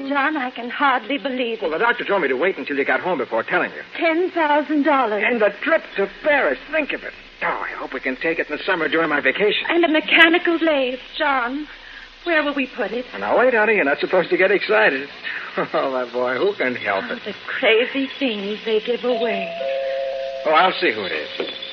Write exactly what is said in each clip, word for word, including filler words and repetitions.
John, I can hardly believe it. Well, the doctor told me to wait until you got home before telling you. Ten thousand dollars. And the trip to Paris. Think of it. Oh, I hope we can take it in the summer during my vacation. And a mechanical lathe, John. Where will we put it? Now, wait, honey. You're not supposed to get excited. Oh, my boy, who can help Oh, it? the crazy things they give away. Oh, I'll see who it is.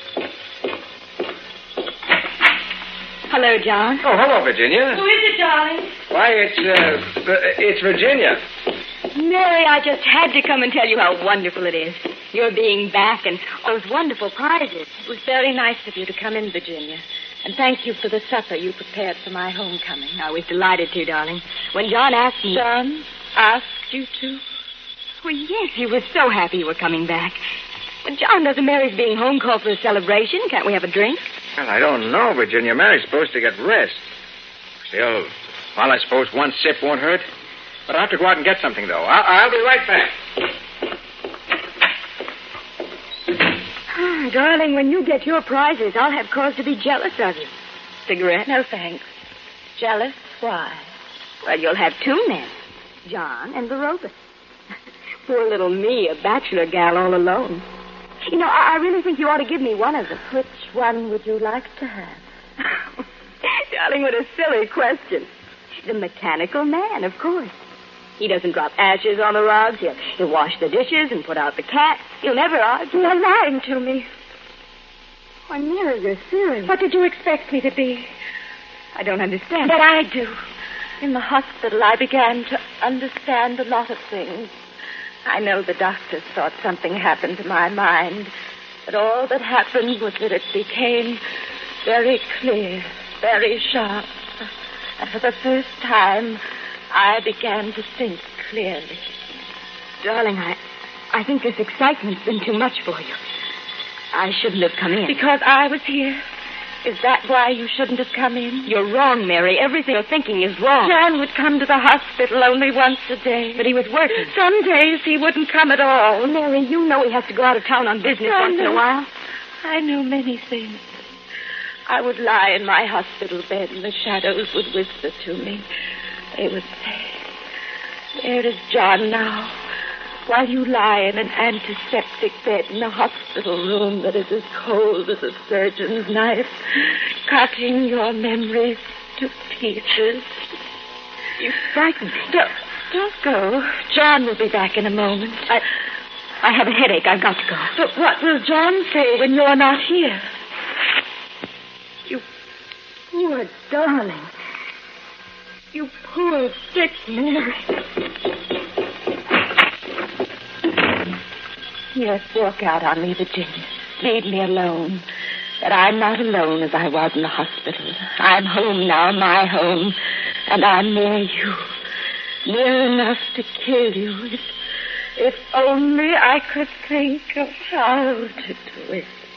Hello, John. Oh, hello, Virginia. Who is it, darling? Why, it's, uh, it's Virginia. Mary, I just had to come and tell you how wonderful it is. Your being back and those wonderful prizes. It was very nice of you to come in, Virginia. And thank you for the supper you prepared for my homecoming. I was delighted to, darling. When John asked me... John asked you to? Well, yes, he was so happy you were coming back. But John, doesn't Mary's being home call for a celebration? Can't we have a drink? Well, I don't know, Virginia. Mary's supposed to get rest. Still, well, I suppose one sip won't hurt. But I'll have to go out and get something, though. I'll, I'll be right back. Ah, darling, when you get your prizes, I'll have cause to be jealous of you. Cigarette? No, thanks. Jealous? Why? Well, you'll have two men, John and Baroba. Poor little me, a bachelor gal all alone. You know, I, I really think you ought to give me one of them. Which one would you like to have? Darling, what a silly question. The mechanical man, of course. He doesn't drop ashes on the rugs. He'll, he'll wash the dishes and put out the cat. He'll never argue. You're lying to me. Why, Mary, you're serious. What did you expect me to be? I don't understand. But I do. In the hospital, I began to understand a lot of things. I know the doctors thought something happened to my mind, but all that happened was that it became very clear, very sharp. And for the first time, I began to think clearly. Darling, I, I think this excitement's been too much for you. I shouldn't have come in. Because I was here? Is that why you shouldn't have come in? You're wrong, Mary. Everything you're thinking is wrong. John would come to the hospital only once a day. But he was working. Some days he wouldn't come at all. Mary, you know he has to go out of town on business I once know. in a while. I knew many things. I would lie in my hospital bed and the shadows would whisper to me. They would say, "There is John now," while you lie in an antiseptic bed in a hospital room that is as cold as a surgeon's knife, cutting your memories to pieces. You frighten me. Don't, don't go. John will be back in a moment. I, I have a headache. I've got to go. But what will John say when you're not here? You poor darling. You poor sick Mary. Yes, walk out on me, Virginia. Leave me alone. But I'm not alone as I was in the hospital. I'm home now, my home. And I'm near you. Near enough to kill you. If, if only I could think of how to do it.